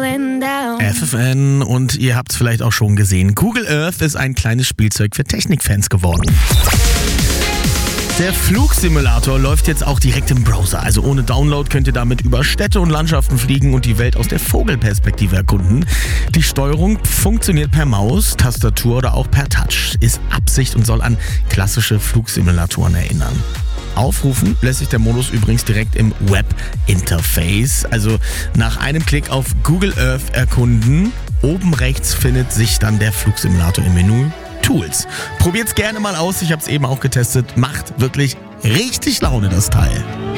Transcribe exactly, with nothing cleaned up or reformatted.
going down. F F N, und ihr habt es vielleicht auch schon gesehen, Google Earth ist ein kleines Spielzeug für Technikfans geworden. Der Flugsimulator läuft jetzt auch direkt im Browser. Also ohne Download könnt ihr damit über Städte und Landschaften fliegen und die Welt aus der Vogelperspektive erkunden. Die Steuerung funktioniert per Maus, Tastatur oder auch per Touch. Ist Absicht und soll an klassische Flugsimulatoren erinnern. Aufrufen lässt sich der Modus übrigens direkt im Web-Interface. Also nach einem Klick auf Google Earth erkunden. Oben rechts findet sich dann der Flugsimulator im Menü Tools. Probiert's gerne mal aus, ich habe es eben auch getestet. Macht wirklich richtig Laune, das Teil.